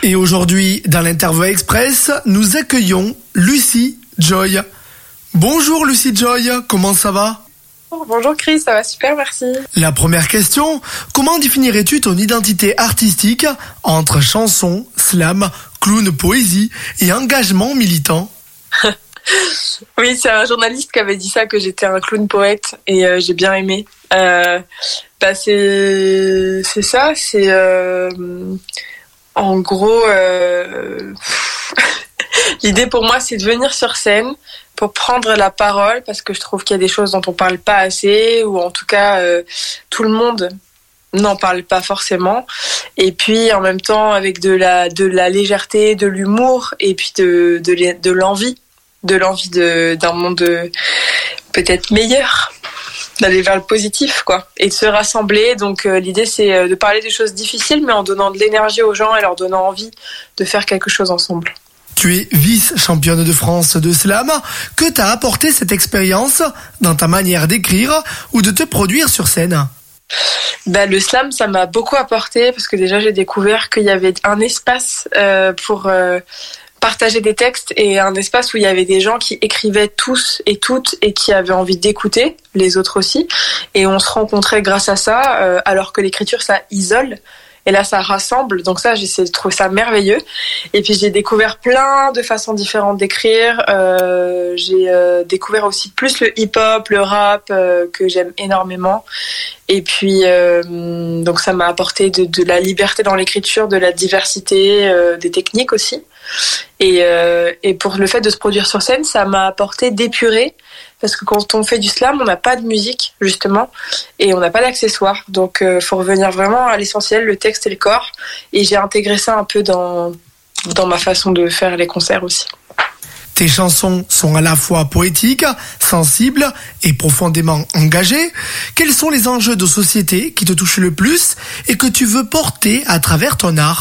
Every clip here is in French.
Et aujourd'hui, dans l'Interview Express, nous accueillons Lucie Joy. Bonjour Lucie Joy, comment ça va ? Bonjour Chris, ça va super, merci. La première question, comment définirais-tu ton identité artistique entre chanson, slam, clown, poésie et engagement militant ? Oui, c'est un journaliste qui avait dit ça, que j'étais un clown poète, et j'ai bien aimé. C'est ça, c'est en gros l'idée pour moi, c'est de venir sur scène pour prendre la parole, parce que je trouve qu'il y a des choses dont on parle pas assez, ou en tout cas tout le monde n'en parle pas forcément, et puis en même temps avec de la légèreté, de l'humour, et puis de l'envie d'un monde peut-être meilleur, d'aller vers le positif, quoi, et de se rassembler. Donc l'idée, c'est de parler des choses difficiles, mais en donnant de l'énergie aux gens et leur donnant envie de faire quelque chose ensemble. Tu es vice-championne de France de slam. Que t'a apporté cette expérience dans ta manière d'écrire ou de te produire sur scène ? Le slam, ça m'a beaucoup apporté, parce que déjà j'ai découvert qu'il y avait un espace pour partager des textes, et un espace où il y avait des gens qui écrivaient tous et toutes et qui avaient envie d'écouter les autres aussi, et on se rencontrait grâce à ça, alors que l'écriture, ça isole, et là ça rassemble. Donc ça, j'ai trouvé ça merveilleux. Et puis j'ai découvert plein de façons différentes d'écrire. J'ai découvert aussi plus le hip-hop, le rap, que j'aime énormément. Et puis donc ça m'a apporté de la liberté dans l'écriture, de la diversité, des techniques aussi. Et pour le fait de se produire sur scène, ça m'a apporté d'épurer, parce que quand on fait du slam, on n'a pas de musique justement, et on n'a pas d'accessoires. Donc faut revenir vraiment à l'essentiel, le texte et le corps. Et j'ai intégré ça un peu dans ma façon de faire les concerts aussi. Tes chansons sont à la fois poétiques, sensibles et profondément engagées. Quels sont les enjeux de société qui te touchent le plus et que tu veux porter à travers ton art ?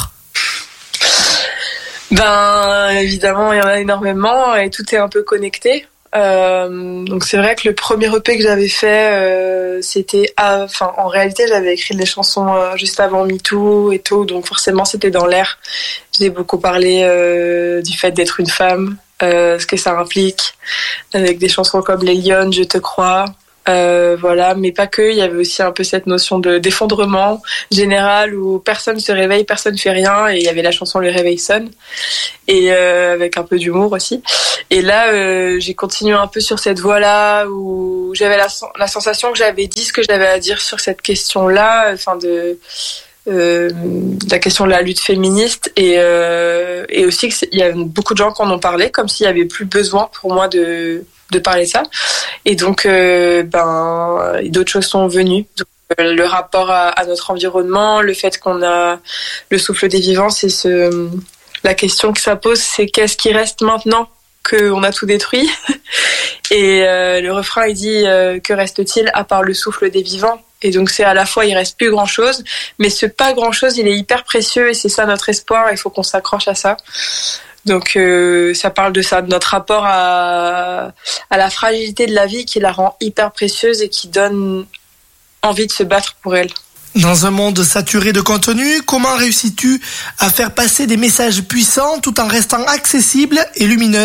Évidemment, il y en a énormément, et tout est un peu connecté. Donc c'est vrai que le premier EP que j'avais fait, en réalité, j'avais écrit des chansons juste avant MeToo et tout, donc forcément c'était dans l'air. J'ai beaucoup parlé du fait d'être une femme, ce que ça implique, avec des chansons comme Les Lionnes, Je te crois. Voilà, mais pas que, il y avait aussi un peu cette notion d'effondrement général où personne se réveille, personne fait rien, et il y avait la chanson Le réveil sonne, et avec un peu d'humour aussi. Et là, j'ai continué un peu sur cette voie-là où j'avais la sensation que j'avais dit ce que j'avais à dire sur cette question-là, de la question de la lutte féministe, et aussi qu'il y a beaucoup de gens qui en ont parlé, comme s'il y avait plus besoin pour moi de parler de ça. Et donc d'autres choses sont venues. Donc, le rapport à notre environnement, le fait qu'on a le souffle des vivants, la question que ça pose, c'est qu'est-ce qui reste maintenant qu'on a tout détruit. Et le refrain, il dit que reste-t-il à part le souffle des vivants. Et donc c'est à la fois, il reste plus grand chose, mais ce pas grand chose, il est hyper précieux, et c'est ça notre espoir. Il faut qu'on s'accroche à ça. Donc ça parle de ça, de notre rapport à la fragilité de la vie, qui la rend hyper précieuse et qui donne envie de se battre pour elle. Dans un monde saturé de contenu, comment réussis-tu à faire passer des messages puissants tout en restant accessible et lumineuse ?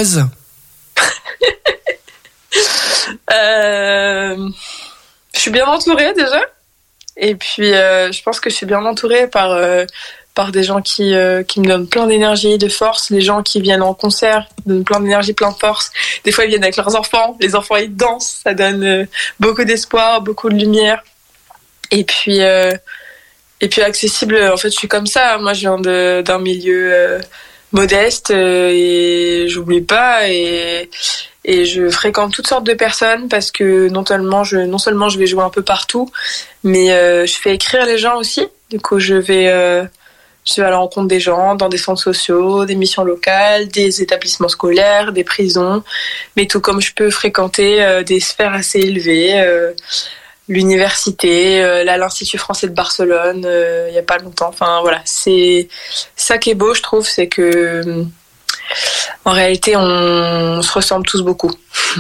Je suis bien entourée déjà, et puis je pense que je suis bien entourée par des gens qui me donnent plein d'énergie, de force. Les gens qui viennent en concert donnent plein d'énergie, plein de force. Des fois, ils viennent avec leurs enfants. Les enfants, ils dansent. Ça donne beaucoup d'espoir, beaucoup de lumière. Et puis accessible. En fait, je suis comme ça. Moi, je viens d'un milieu modeste, et j'oublie pas, et je fréquente toutes sortes de personnes, parce que non seulement je vais jouer un peu partout, mais je fais écrire les gens aussi. Du coup, je vais à la rencontre des gens dans des centres sociaux, des missions locales, des établissements scolaires, des prisons, mais tout comme je peux fréquenter des sphères assez élevées, l'université, l'Institut français de Barcelone, il y a pas longtemps. Enfin voilà, c'est ça qui est beau, je trouve, c'est que en réalité on se ressemble tous beaucoup.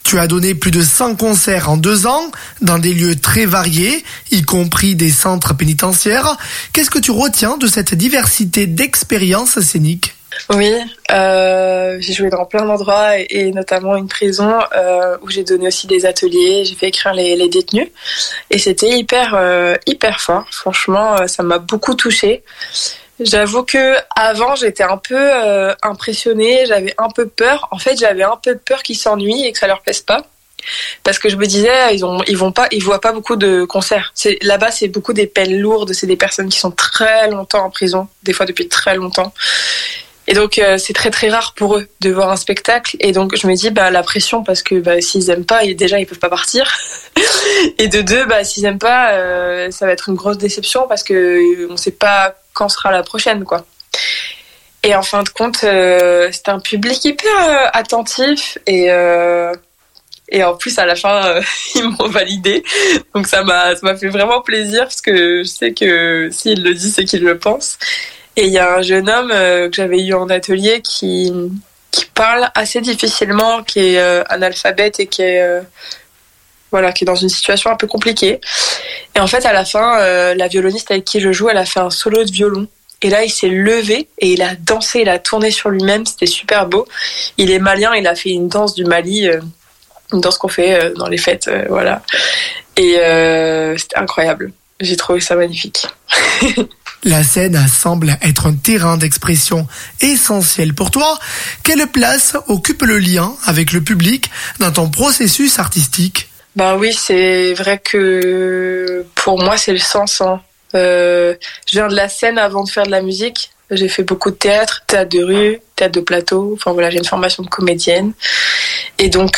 Tu as donné plus de 100 concerts en 2 ans, dans des lieux très variés, y compris des centres pénitentiaires. Qu'est-ce que tu retiens de cette diversité d'expériences scéniques ? Oui, j'ai joué dans plein d'endroits et notamment une prison où j'ai donné aussi des ateliers, j'ai fait écrire les détenus et c'était hyper fort. Franchement, ça m'a beaucoup touchée. J'avoue que avant j'étais un peu impressionnée, j'avais un peu peur. En fait, j'avais un peu peur qu'ils s'ennuient et que ça leur plaise pas. Parce que je me disais, ils voient pas beaucoup de concerts. Là-bas, c'est beaucoup des peines lourdes, c'est des personnes qui sont très longtemps en prison, des fois depuis très longtemps. Et donc c'est très très rare pour eux de voir un spectacle et donc je me dis la pression parce que s'ils aiment pas déjà ils peuvent pas partir et de deux s'ils aiment pas ça va être une grosse déception parce que on sait pas quand sera la prochaine quoi. Et en fin de compte c'était un public hyper attentif et en plus à la fin ils m'ont validé donc ça m'a fait vraiment plaisir parce que je sais que s'ils le disent c'est qu'ils le pensent. Et il y a un jeune homme que j'avais eu en atelier qui parle assez difficilement, qui est analphabète et qui est dans une situation un peu compliquée. Et en fait, à la fin, la violoniste avec qui je joue, elle a fait un solo de violon. Et là, il s'est levé et il a dansé, il a tourné sur lui-même. C'était super beau. Il est malien, il a fait une danse du Mali, une danse qu'on fait dans les fêtes, voilà. Et c'était incroyable. J'ai trouvé ça magnifique. La scène semble être un terrain d'expression essentiel pour toi. Quelle place occupe le lien avec le public dans ton processus artistique ? Oui, c'est vrai que pour moi, c'est le sens. Je viens de la scène avant de faire de la musique. J'ai fait beaucoup de théâtre de rue, théâtre de plateau. Enfin voilà, j'ai une formation de comédienne. Et donc,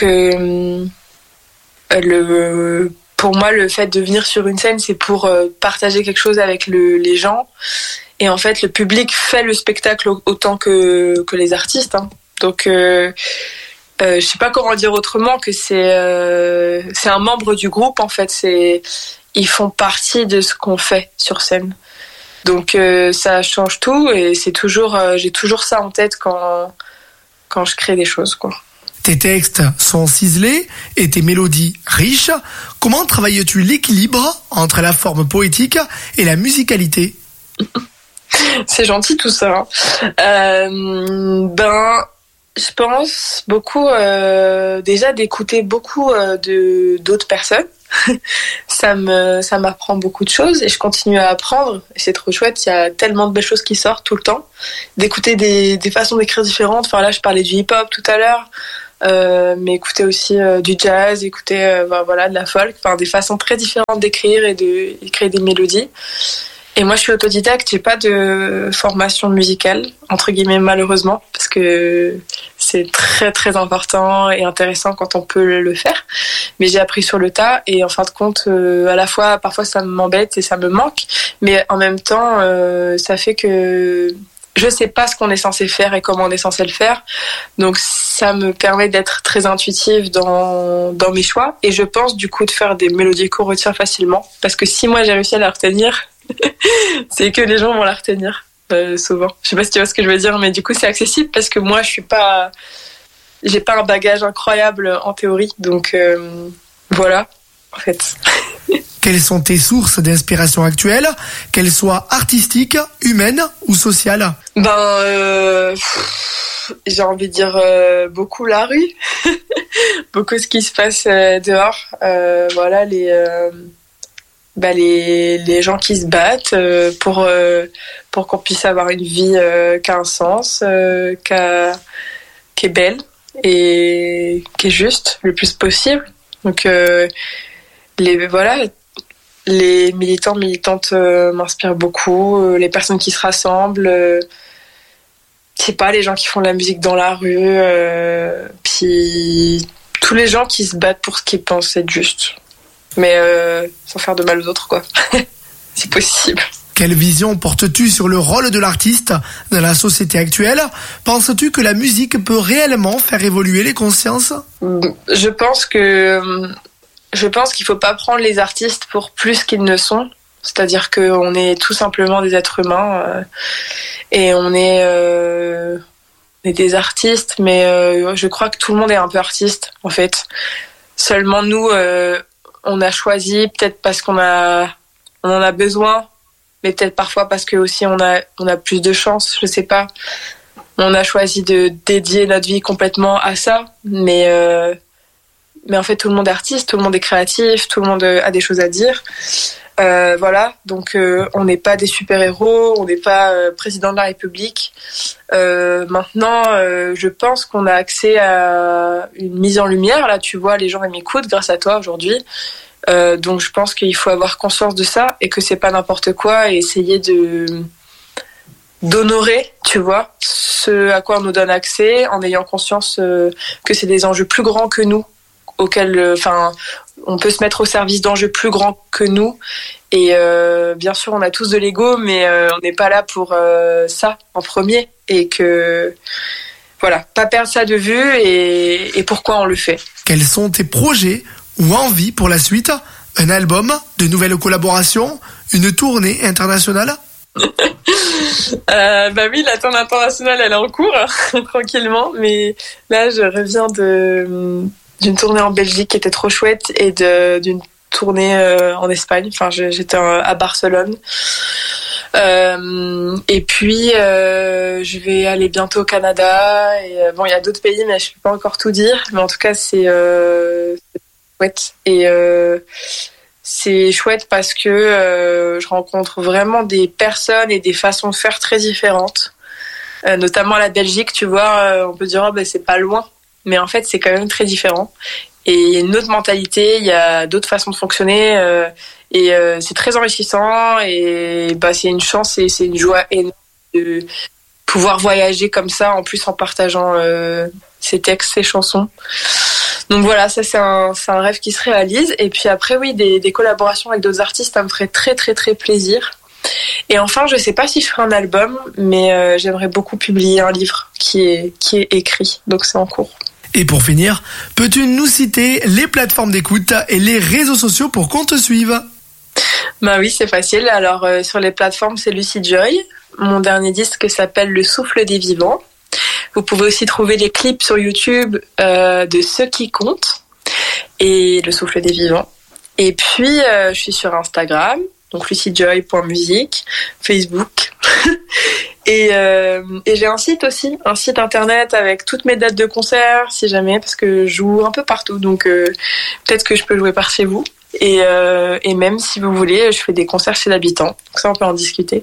pour moi, le fait de venir sur une scène, c'est pour partager quelque chose avec les gens. Et en fait, le public fait le spectacle autant que les artistes. Donc, je sais pas comment dire autrement que c'est un membre du groupe. En fait, ils font partie de ce qu'on fait sur scène. Donc, ça change tout et c'est toujours, j'ai toujours ça en tête quand je crée des choses, quoi. Tes textes sont ciselés et tes mélodies riches. Comment travailles-tu l'équilibre entre la forme poétique et la musicalité ? C'est gentil tout ça. Je pense beaucoup déjà d'écouter beaucoup d'autres personnes. Ça m'apprend beaucoup de choses et je continue à apprendre. Et c'est trop chouette, il y a tellement de belles choses qui sortent tout le temps. D'écouter des façons d'écrire différentes. Enfin là, je parlais du hip-hop tout à l'heure. Mais écouter aussi du jazz, écouter de la folk, des façons très différentes d'écrire et de créer des mélodies. Et moi, je suis autodidacte, j'ai pas de formation musicale entre guillemets malheureusement parce que c'est très très important et intéressant quand on peut le faire. Mais j'ai appris sur le tas et en fin de compte, à la fois parfois ça m'embête et ça me manque, mais en même temps, ça fait que je sais pas ce qu'on est censé faire et comment on est censé le faire. Donc ça me permet d'être très intuitive dans mes choix. Et je pense du coup de faire des mélodies qu'on retient facilement. Parce que si moi j'ai réussi à la retenir, c'est que les gens vont la retenir souvent. Je sais pas si tu vois ce que je veux dire, mais du coup c'est accessible parce que moi j'ai pas un bagage incroyable en théorie. Donc voilà, en fait. Quelles sont tes sources d'inspiration actuelles, qu'elles soient artistiques, humaines ou sociales ? J'ai envie de dire beaucoup la rue, beaucoup ce qui se passe dehors. Les gens qui se battent pour qu'on puisse avoir une vie qui a un sens, qui est belle et qui est juste le plus possible. Donc les militants, militantes m'inspirent beaucoup. Les personnes qui se rassemblent, les gens qui font de la musique dans la rue, puis tous les gens qui se battent pour ce qu'ils pensent être juste. Mais sans faire de mal aux autres, quoi. C'est possible. Quelle vision portes-tu sur le rôle de l'artiste dans la société actuelle ? Penses-tu que la musique peut réellement faire évoluer les consciences ? Je pense qu'il faut pas prendre les artistes pour plus qu'ils ne sont. C'est-à-dire qu'on est tout simplement des êtres humains et on est est des artistes, mais je crois que tout le monde est un peu artiste, en fait. Seulement nous, on a choisi, peut-être parce on en a besoin, mais peut-être parfois parce que aussi on a plus de chance, je sais pas. On a choisi de dédier notre vie complètement à ça, mais en fait tout le monde est artiste, tout le monde est créatif, tout le monde a des choses à dire. Voilà, donc on n'est pas des super-héros, on n'est pas président de la République. Maintenant, je pense qu'on a accès à une mise en lumière. Là, tu vois, les gens m'écoutent grâce à toi aujourd'hui. Donc je pense qu'il faut avoir conscience de ça et que c'est pas n'importe quoi et essayer d'honorer, tu vois, ce à quoi on nous donne accès en ayant conscience que c'est des enjeux plus grands que nous, auxquels, on peut se mettre au service d'enjeux plus grands que nous. Et bien sûr, on a tous de l'ego, mais on n'est pas là pour ça en premier. Et que, voilà, pas perdre ça de vue et pourquoi on le fait. Quels sont tes projets ou envies pour la suite? Un album, de nouvelles collaborations, une tournée internationale? Bah oui, la tournée internationale, elle est en cours, tranquillement. Mais là, je reviens d'une tournée en Belgique qui était trop chouette et d'une tournée en Espagne. Enfin, j'étais à Barcelone. Et puis, je vais aller bientôt au Canada. Et bon, il y a d'autres pays, mais je peux pas encore tout dire. Mais en tout cas, c'est chouette. Et c'est chouette parce que je rencontre vraiment des personnes et des façons de faire très différentes. Notamment la Belgique, tu vois, on peut dire c'est pas loin. Mais en fait, c'est quand même très différent. Et il y a une autre mentalité, il y a d'autres façons de fonctionner. Et c'est très enrichissant. Et c'est une chance et c'est une joie énorme de pouvoir voyager comme ça, en plus en partageant ses textes, ses chansons. Donc voilà, ça c'est un rêve qui se réalise. Et puis après, oui, des collaborations avec d'autres artistes, ça me ferait très très très plaisir. Et enfin, je sais pas si je ferai un album, mais j'aimerais beaucoup publier un livre qui est écrit. Donc c'est en cours. Et pour finir, peux-tu nous citer les plateformes d'écoute et les réseaux sociaux pour qu'on te suive? Bah oui, c'est facile. Alors sur les plateformes, c'est Lucy Joy. Mon dernier disque s'appelle Le Souffle des Vivants. Vous pouvez aussi trouver les clips sur YouTube de Ceux qui comptent et Le Souffle des Vivants. Et puis, je suis sur Instagram, donc lucyjoy.music, Facebook. Et j'ai un site aussi, un site internet avec toutes mes dates de concert, si jamais, parce que je joue un peu partout. Donc, peut-être que je peux jouer par chez vous. Et même si vous voulez, je fais des concerts chez l'habitant. Donc ça, on peut en discuter.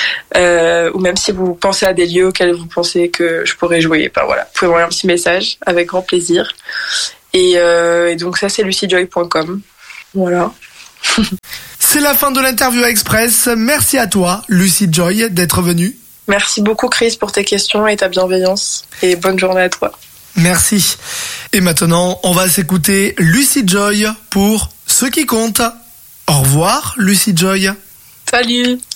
Ou même si vous pensez à des lieux auxquels vous pensez que je pourrais jouer, voilà, vous pouvez m'envoyer un petit message avec grand plaisir. Et donc ça, c'est lucyjoy.com. Voilà. C'est la fin de l'interview Express. Merci à toi, Lucy Joy, d'être venue. Merci beaucoup, Chris, pour tes questions et ta bienveillance. Et bonne journée à toi. Merci. Et maintenant, on va s'écouter Lucy Joy pour Ceux qui comptent. Au revoir, Lucy Joy. Salut.